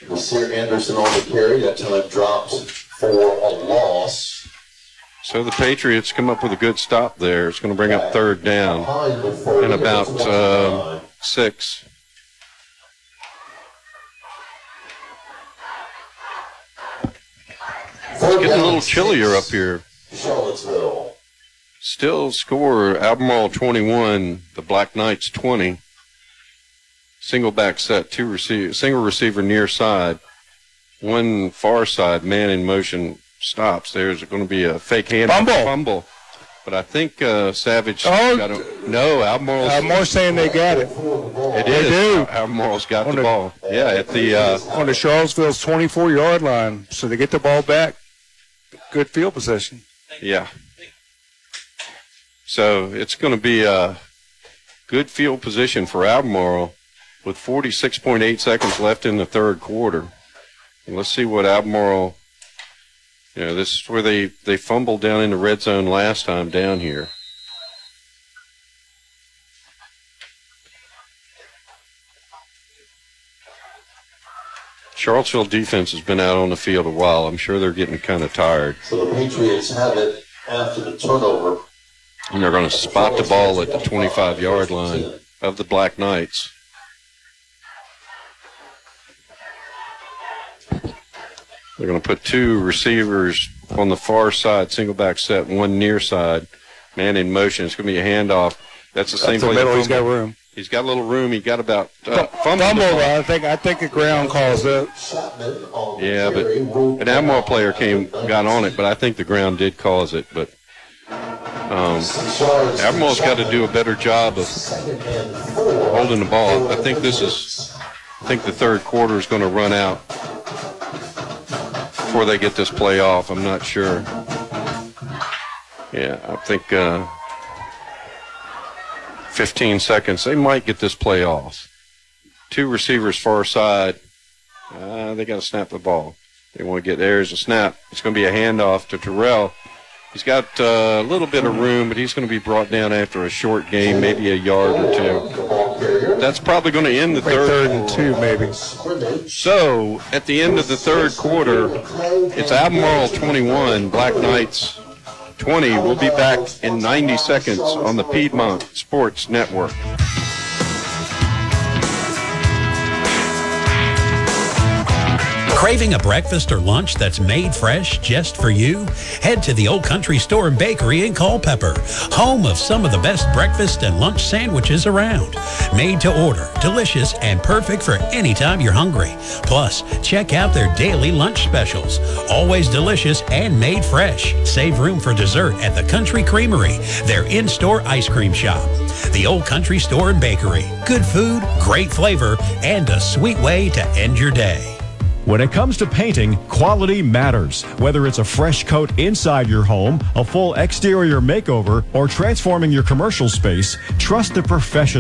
Nasir Anderson on the carry. That time drops for a loss. So the Patriots come up with a good stop there. It's going to bring up third down in about 6. It's getting a little chillier up here. Charlottesville. Still score Albemarle 21, the Black Knights 20. Single back set, single receiver near side. One far side, man in motion stops. There's going to be a fake hand fumble. But I think Savage got it. No, Albemarle's. Albemarle's saying they got it. It is. Do. Albemarle's got the ball. Yeah, at the on the Charlottesville's 24-yard line. So they get the ball back. Good field possession. Yeah. So it's going to be a good field position for Albemarle with 46.8 seconds left in the third quarter. And let's see what Albemarle. This is where they fumbled down in the red zone last time down here. Charlottesville defense has been out on the field a while. I'm sure they're getting kind of tired. So the Patriots have it after the turnover. And they're going to spot the ball at the 25-yard line of the Black Knights. They're going to put 2 receivers on the far side, single back set, 1 near side, man in motion. It's going to be a handoff. That's the same play. Middle, he's got room. He's got a little room. He got about fumble. I think the ground calls it. Yeah, but an Albemarle player got on it, but I think the ground did cause it. But Albemarle's got to do a better job of holding the ball. I think the third quarter is going to run out before they get this play off. I'm not sure. Yeah, I think 15 seconds. They might get this play off. 2 receivers far side. They got to snap the ball. They want to get there's a snap. It's going to be a handoff to Terrell. He's got a little bit of room, but he's going to be brought down after a short game, maybe a yard or 2. That's probably going to end the third and 2, maybe. So at the end of the third quarter, it's Albemarle 21, Black Knights 20. We'll be back in 90 seconds on the Piedmont Sports Network. Craving a breakfast or lunch that's made fresh just for you? Head to the Old Country Store and Bakery in Culpeper, home of some of the best breakfast and lunch sandwiches around. Made to order, delicious, and perfect for any time you're hungry. Plus, check out their daily lunch specials. Always delicious and made fresh. Save room for dessert at the Country Creamery, their in-store ice cream shop. The Old Country Store and Bakery. Good food, great flavor, and a sweet way to end your day. When it comes to painting, quality matters. Whether it's a fresh coat inside your home, a full exterior makeover, or transforming your commercial space, trust the professionals.